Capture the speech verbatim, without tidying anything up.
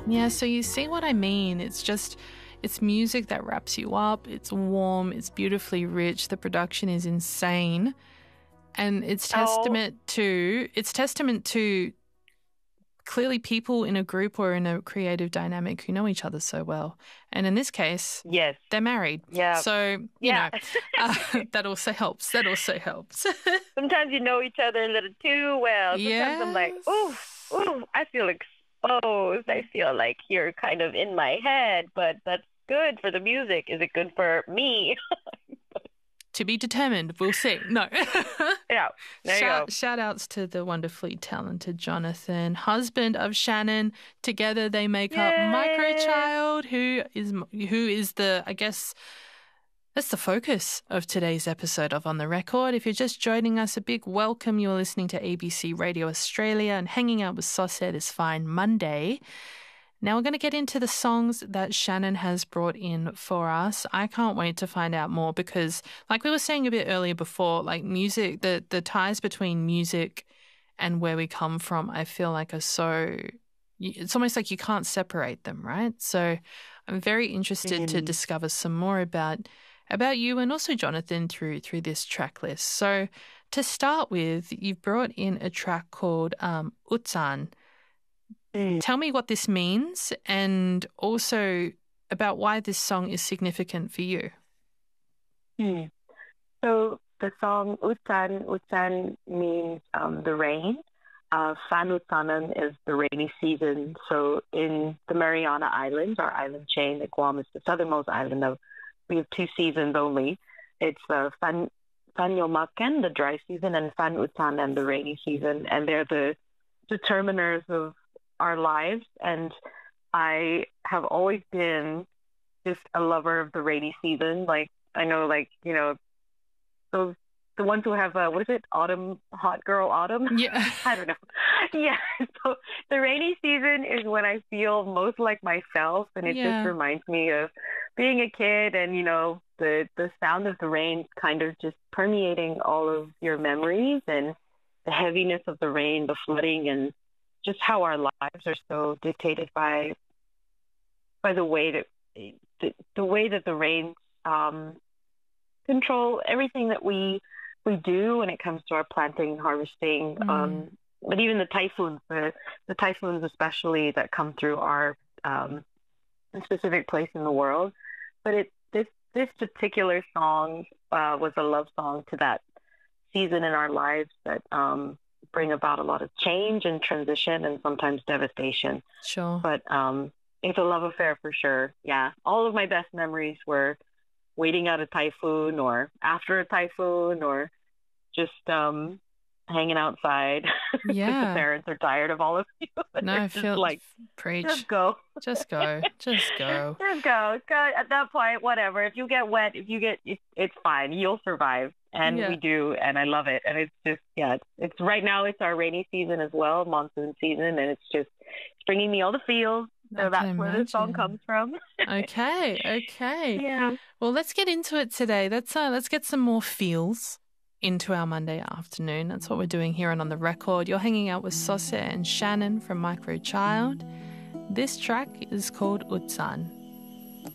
Yeah, so you see what I mean. It's just, it's music that wraps you up. It's warm. It's beautifully rich. The production is insane. And it's testament oh. to, it's testament to clearly people in a group or in a creative dynamic who know each other so well. And in this case, yes, they're married. Yeah. So, you yeah. know, uh, that also helps. That also helps. Sometimes you know each other a little too well. Sometimes yes. I'm like, ooh, ooh, I feel exposed. I feel like you're kind of in my head, but that's good for the music. Is it good for me? To be determined. We'll see. No. yeah. There shout, you go. Shout outs to the wonderfully talented Jonathan, husband of Shannon. Together they make Yay! up Microchild, who is who is the, I guess, that's the focus of today's episode of On the Record. If you're just joining us, a big welcome. You're listening to A B C Radio Australia and hanging out with Sauce this fine Monday. Now we're going to get into the songs that Shannon has brought in for us. I can't wait to find out more because, like we were saying a bit earlier before, like music, the, the ties between music and where we come from, I feel like are so, it's almost like you can't separate them, right? So I'm very interested mm. to discover some more about about you and also Jonathan through through this track list. So to start with, you've brought in a track called um, Utsan. Tell me what this means and also about why this song is significant for you. Hmm. So the song Utsan, Utsan means um, the rain. Uh, Fan Utsanan is the rainy season. So in the Mariana Islands, our island chain, the Guam is the southernmost island of, we have two seasons only. It's uh, Fan Fan Yomaken, the dry season, and Fan Utsanan, the rainy season. And they're the determiners of our lives, and I have always been just a lover of the rainy season. Like I know, like you know, those the ones who have uh, what is it, autumn, hot girl autumn? Yeah, I don't know. Yeah, so the rainy season is when I feel most like myself, and it yeah. just reminds me of being a kid, and you know, the the sound of the rain kind of just permeating all of your memories, and the heaviness of the rain, the flooding, and just how our lives are so dictated by by the way that the, the way that the rains um, control everything that we we do when it comes to our planting and harvesting. Mm. Um, but even the typhoons, the, the typhoons especially that come through our um, specific place in the world. But it this this particular song uh, was a love song to that season in our lives that. Um, bring about a lot of change and transition and sometimes devastation. Sure. But um, it's a love affair for sure. Yeah. All of my best memories were waiting out a typhoon or after a typhoon or just um, hanging outside. Yeah. The parents are tired of all of you. No, I feel like, preach. Just go. Just go. Just go. Just go. go. At that point, whatever. If you get wet, if you get, it's, it's fine. You'll survive. And yeah. we do, and I love it. And it's just, yeah, it's, it's right now it's our rainy season as well, monsoon season, and it's just it's bringing me all the feels. So that's where the song comes from. Okay, okay. Yeah. Well, let's get into it today. Let's uh, let's get some more feels into our Monday afternoon. That's what we're doing here and On the Record. You're hanging out with Sauce and Shannon from Microchild. This track is called Utsan.